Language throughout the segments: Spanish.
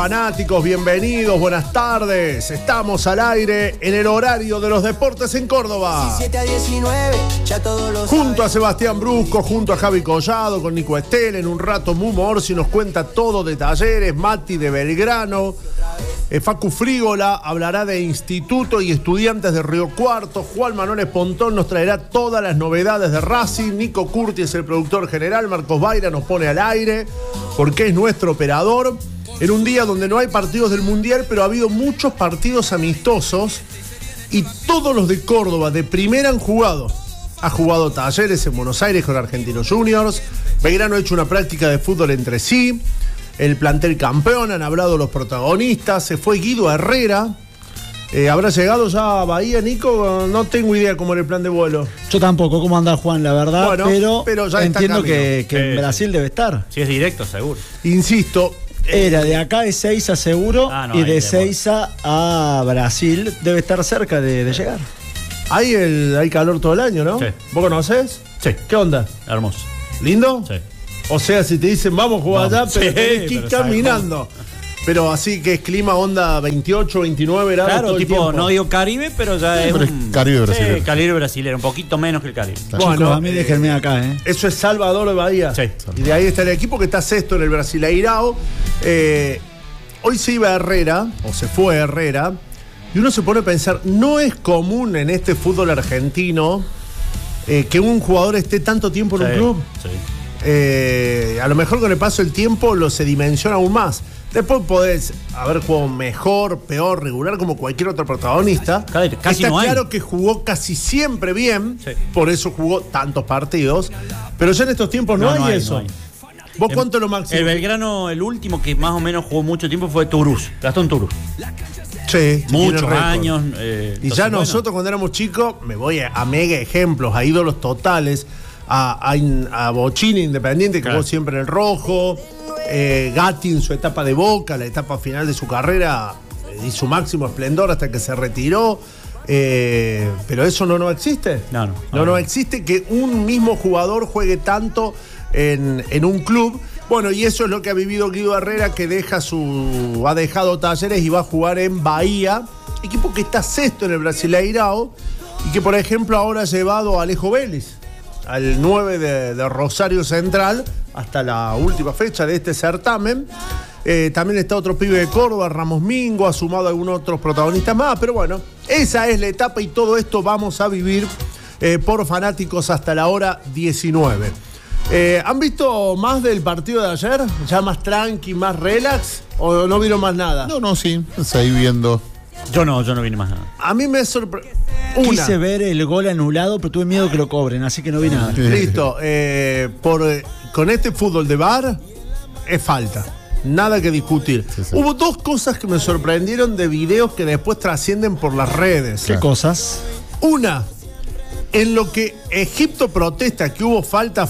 Fanáticos, bienvenidos, buenas tardes. Estamos al aire en el horario de los deportes en Córdoba. 17 a 19, ya todos los junto a Sebastián Brusco, junto a Javi Collado, con Nico Estel. En un rato Mumo Orsi nos cuenta todo de Talleres, Mati de Belgrano. Facu Frígola hablará de Instituto y Estudiantes de Río Cuarto. Juan Manuel Espontón nos traerá todas las novedades de Racing. Nico Curti es el productor general. Marcos Baira nos pone al aire porque es nuestro operador. En un día donde no hay partidos del Mundial, pero ha habido muchos partidos amistosos y todos los de Córdoba de primera han jugado. Ha jugado Talleres en Buenos Aires con Argentinos Juniors. Belgrano ha hecho una práctica de fútbol entre sí. El plantel campeón, han hablado los protagonistas. Se fue Guido Herrera. ¿Habrá llegado ya a Bahía, Nico? No tengo idea cómo era el plan de vuelo. Yo tampoco, cómo anda Juan, la verdad. Bueno, pero ya entiendo que en Brasil debe estar. Si es directo, seguro. Insisto. Era de acá de Ezeiza seguro y de Ezeiza a Brasil debe estar cerca de llegar. Hay calor todo el año, ¿no? Sí. ¿Vos conocés? Sí. ¿Qué onda? Hermoso. ¿Lindo? Sí. O sea, si te dicen vamos a jugar allá, pero sí, tenés que ir caminando. Pero así que es clima onda 28, 29 grados. Claro, todo el tipo, tiempo. no digo Caribe, pero ya es un Caribe brasileño. Sí, Caribe brasileño, un poquito menos que el Caribe. Bueno, chicos, a mí déjenme acá, Eso es Salvador de Bahía. Sí. Y de ahí está el equipo que está sexto en el Brasileirao. Hoy se iba Herrera, o se fue Herrera, y uno se pone a pensar, no es común en este fútbol argentino que un jugador esté tanto tiempo en un club. Sí. A lo mejor con el paso del tiempo se dimensiona aún más. Después podés haber jugado mejor, peor, regular, como cualquier otro protagonista. Casi está no hay. claro que jugó casi siempre bien, sí. Por eso jugó tantos partidos. Pero ya en estos tiempos no hay eso. No hay. ¿Vos cuánto es lo máximo? El Belgrano, el último que más o menos jugó mucho tiempo fue Turús, Gastón Turús. Sí, muchos años. Y ya nosotros cuando éramos chicos, me voy a mega ejemplos, a ídolos totales, a Bochini Independiente, que jugó siempre en el rojo, Gatti en su etapa de Boca, la etapa final de su carrera, y su máximo esplendor hasta que se retiró. Pero eso no existe. No existe que un mismo jugador juegue tanto en un club. Bueno, y eso es lo que ha vivido Guido Herrera, que ha dejado Talleres y va a jugar en Bahía, equipo que está sexto en el Brasileirao y que, por ejemplo, ahora ha llevado a Alejo Vélez, al 9 de Rosario Central, hasta la última fecha de este certamen. También está otro pibe de Córdoba, Ramos Mingo, ha sumado a algunos otros protagonistas más, pero bueno, esa es la etapa y todo esto vamos a vivir por Fanáticos hasta la hora 19. ¿Han visto más del partido de ayer? ¿Ya más tranqui, más relax? ¿O no vieron más nada? No, sí, seguí viendo. Yo no vi más nada. A mí me sorprendió. Quise ver el gol anulado, pero tuve miedo que lo cobren, así que no vi nada. Listo. Con este fútbol de VAR es falta. Nada que discutir. Sí. Hubo dos cosas que me sorprendieron de videos que después trascienden por las redes. ¿Qué cosas? Una, en lo que Egipto protesta que hubo falta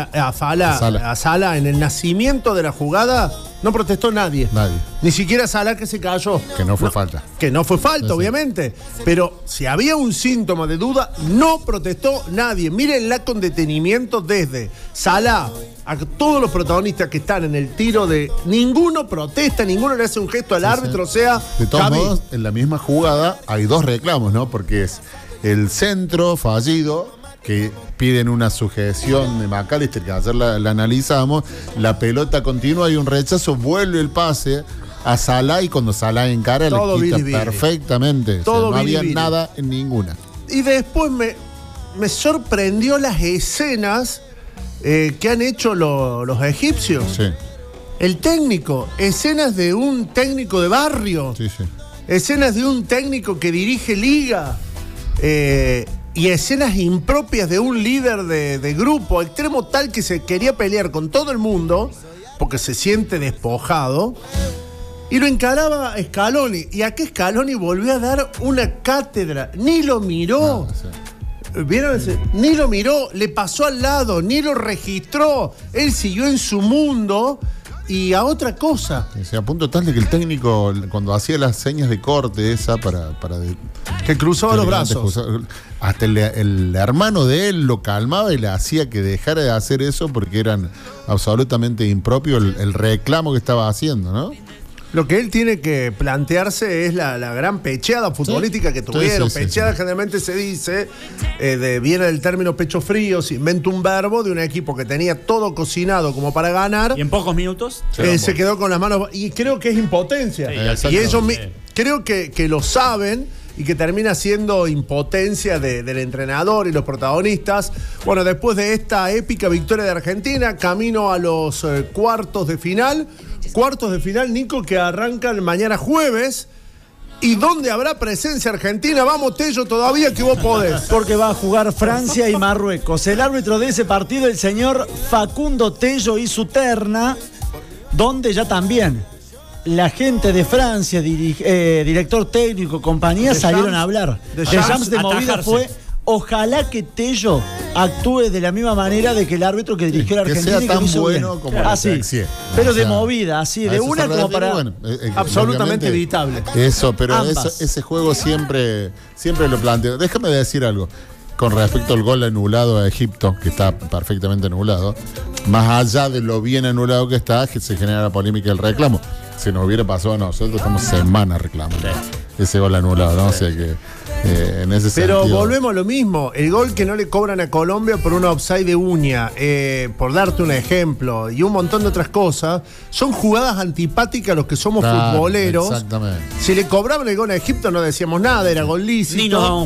a Salah en el nacimiento de la jugada, no protestó nadie. Ni siquiera Salah, que se cayó. Que no fue falta. Que no fue falta, obviamente. Pero si había un síntoma de duda, no protestó nadie. Mírenla con detenimiento desde Salah a todos los protagonistas que están en el tiro de... Ninguno protesta, ninguno le hace un gesto al árbitro, o sea... De todos modos, en la misma jugada hay dos reclamos, ¿no? Porque es el centro fallido, que piden una sujeción de McAllister, que ayer la analizamos, la pelota continúa y un rechazo, vuelve el pase a Salah y cuando Salah encara le quita perfectamente. Todo no había nada en ninguna. Y después me sorprendió las escenas que han hecho los egipcios. Sí. El técnico, escenas de un técnico de barrio, escenas de un técnico que dirige liga, y escenas impropias de un líder de grupo, extremo tal que se quería pelear con todo el mundo porque se siente despojado, y lo encaraba Scaloni, y aquí Scaloni volvió a dar una cátedra, ni lo miró. ¿Vieron? Ni lo miró, le pasó al lado, ni lo registró, él siguió en su mundo y a otra cosa. A punto tal de que el técnico, cuando hacía las señas de corte esa para que cruzaba los brazos, hasta el hermano de él lo calmaba y le hacía que dejara de hacer eso porque eran absolutamente impropio el reclamo que estaba haciendo, ¿no? Lo que él tiene que plantearse es la gran pecheada futbolística que tuvieron. Pecheada generalmente se dice, viene del término pecho frío, se inventa un verbo de un equipo que tenía todo cocinado como para ganar. Y en pocos minutos se quedó con las manos. Y creo que es impotencia. Y ellos creo que lo saben. Y que termina siendo impotencia del entrenador y los protagonistas. Bueno, después de esta épica victoria de Argentina, camino a los cuartos de final. Cuartos de final, Nico, que arrancan mañana jueves. ¿Y dónde habrá presencia argentina? Vamos, Tello, todavía que vos podés. Porque va a jugar Francia y Marruecos. El árbitro de ese partido, el señor Facundo Tello y su terna, donde ya también la gente de Francia, director técnico, compañía, salieron a hablar. De Jams de movida fue: ojalá que Tello actúe de la misma manera de que el árbitro que dirigió a la Argentina. Que sea tan bueno bien. Como así. Pero de movida, así, de una como para. Bueno, absolutamente evitable. Eso, pero ese juego siempre lo planteo. Déjame decir algo. Con respecto al gol anulado a Egipto, que está perfectamente anulado, más allá de lo bien anulado que está, que se genera la polémica del reclamo. Si nos hubiera pasado a nosotros, estamos semanas reclamando ese gol anulado, ¿no? O sea que en ese sentido. Pero volvemos a lo mismo. El gol que no le cobran a Colombia por una offside de uña, por darte un ejemplo, y un montón de otras cosas, son jugadas antipáticas a los que somos futboleros. Exactamente. Si le cobraban el gol a Egipto no decíamos nada, era gol lícito.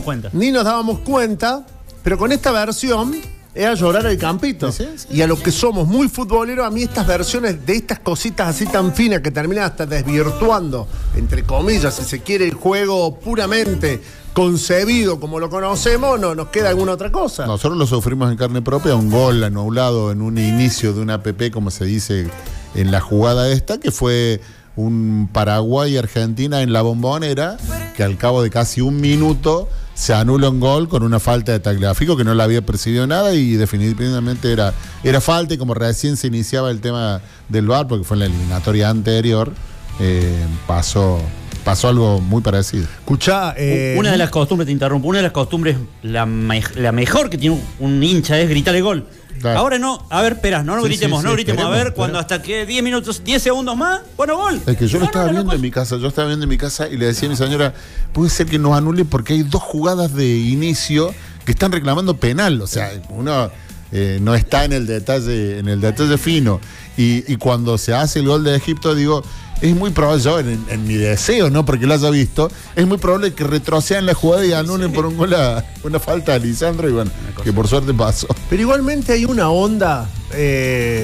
Ni nos dábamos cuenta. Pero con esta versión es a llorar al campito. Sí. Y a los que somos muy futboleros, a mí estas versiones de estas cositas así tan finas que terminan hasta desvirtuando, entre comillas, si se quiere, el juego puramente concebido como lo conocemos, no nos queda alguna otra cosa. Nosotros lo sufrimos en carne propia, un gol anulado en un inicio de una APP, como se dice en la jugada esta, que fue un Paraguay-Argentina en la Bombonera, que al cabo de casi un minuto se anula un gol con una falta de Tagliafico que no la había percibido nada y definitivamente era falta, y como recién se iniciaba el tema del VAR, porque fue en la eliminatoria anterior, pasó algo muy parecido. Escuchá, una de las costumbres, te interrumpo, una de las costumbres, la mejor que tiene un hincha es gritar el gol. Claro. Ahora no, a ver, espera, no gritemos, a ver, cuando hasta que 10 minutos, 10 segundos más, bueno, gol. Es que yo lo estaba viendo en mi casa, y le decía a mi señora, puede ser que nos anule porque hay dos jugadas de inicio que están reclamando penal, o sea, uno no está en el detalle fino, y cuando se hace el gol de Egipto, digo, es muy probable, yo en mi deseo, no porque lo haya visto, es muy probable que retrocedan la jugada y anulen por un gol una falta de Lisandro, y bueno, que por suerte pasó. Pero igualmente hay una onda de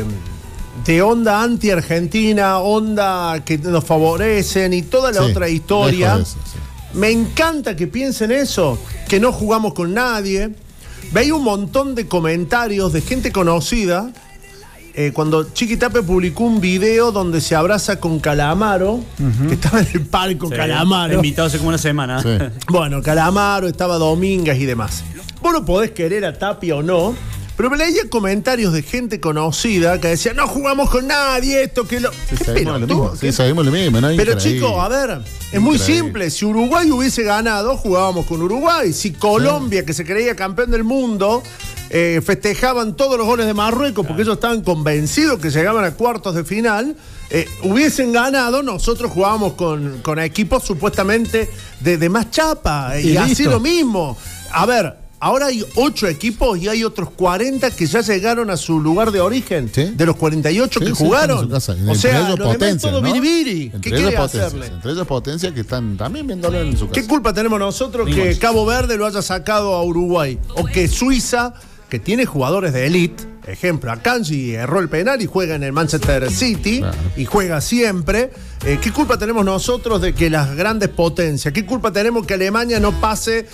onda anti-argentina, onda que nos favorecen y toda la otra historia. Eso, sí. Me encanta que piensen eso, que no jugamos con nadie. Veía un montón de comentarios de gente conocida. Cuando Chiquitape publicó un video donde se abraza con Calamaro, que estaba en el palco, Calamaro. Invitado hace como una semana. Sí. Bueno, Calamaro, estaba Domínguez y demás. Vos no podés querer a Tapia o no, pero me leía comentarios de gente conocida que decía, no jugamos con nadie, esto, que lo... Sí, sabemos lo mismo. ¿No? Pero chicos, a ver, es muy simple. Si Uruguay hubiese ganado, jugábamos con Uruguay. Si Colombia, que se creía campeón del mundo... festejaban todos los goles de Marruecos porque ellos estaban convencidos que llegaban a cuartos de final, hubiesen ganado, nosotros jugábamos con equipos supuestamente de más chapa y así lo mismo. A ver, ahora hay 8 equipos y hay otros 40 que ya llegaron a su lugar de origen, de los 48 que jugaron. O sea, los demás todo biribiri. ¿Qué quiere hacerle? Entre ellos potencias que están también viéndolo en su casa. ¿Qué culpa tenemos nosotros que Cabo Verde lo haya sacado a Uruguay? O que Suiza, que tiene jugadores de élite, ejemplo, Akanji erró el penal y juega en el Manchester City, y juega siempre. ¿Qué culpa tenemos nosotros de que las grandes potencias? ¿Qué culpa tenemos que Alemania no pase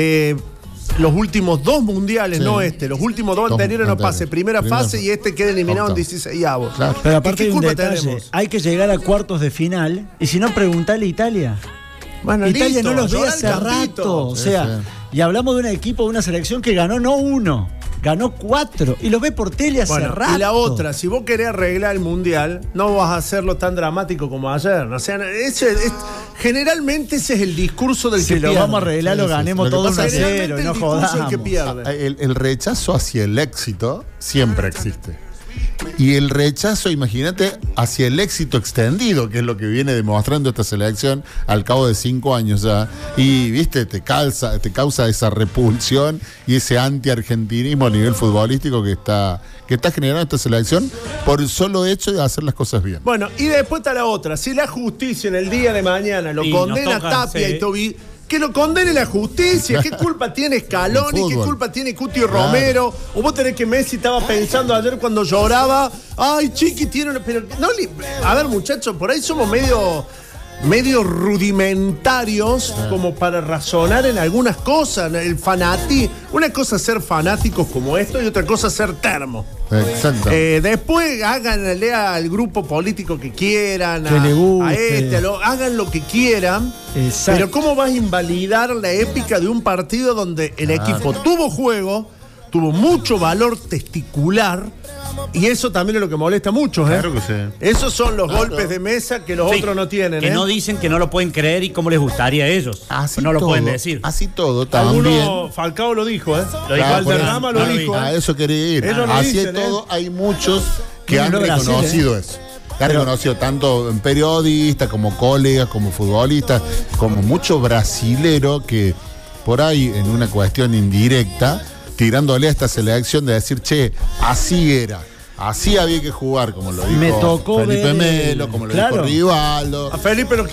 los últimos 2 mundiales, no los últimos 2 anteriores no pase primera fase y quede eliminado en 16avos? Claro. Pero aparte hay un detalle, hay que llegar a cuartos de final, y si no, preguntale a Italia. Bueno, Italia no los ve hace rato, o sea, y hablamos de un equipo, de una selección que ganó no 1, ganó 4 y los ve por tele hace rato. Y la otra, si vos querés arreglar el mundial, no vas a hacerlo tan dramático como ayer. O sea, generalmente ese es el discurso del que pierde. Si lo vamos a arreglar, lo ganemos todos a 0 y no jodamos. El rechazo hacia el éxito siempre existe. Y el rechazo, imagínate, hacia el éxito extendido, que es lo que viene demostrando esta selección al cabo de 5 años ya. Y, viste, te causa esa repulsión y ese anti-argentinismo a nivel futbolístico que está generando esta selección por el solo hecho de hacer las cosas bien. Bueno, y después está la otra. Si la justicia en el día de mañana lo condena Tapia y Tobí, que lo condene la justicia. ¿Qué culpa tiene Scaloni? ¿Qué culpa tiene Cuti Romero? O vos tenés que Messi estaba pensando ayer cuando lloraba. Ay, Chiqui tiene una... Pero no, a ver, muchachos, por ahí somos medio rudimentarios como para razonar en algunas cosas. Una cosa es ser fanáticos como esto y otra cosa es ser termo. Exacto. Después háganle al grupo político que quieran, que le guste. hagan lo que quieran. Exacto. Pero ¿cómo vas a invalidar la épica de un partido donde el equipo tuvo juego, tuvo mucho valor testicular? Y eso también es lo que molesta mucho, ¿eh? Claro que sí. Esos son los golpes de mesa que los otros no tienen, que no dicen que no lo pueden creer y cómo les gustaría a ellos. Así no todo, lo pueden decir. Así todo, también. Falcao lo dijo, ¿eh? Lo dijo Valderrama lo dijo. A eso quería ir. Ellos lo Así dicen, todo, hay muchos que han Brasil, reconocido eso. Que han reconocido tanto en periodistas, como colegas, como futbolistas, como mucho brasilero que por ahí, en una cuestión indirecta, tirándole a esta selección de decir, che, así era. Así había que jugar, como lo dijo Me tocó Felipe ver Melo, como lo dijo Rivaldo. A Felipe lo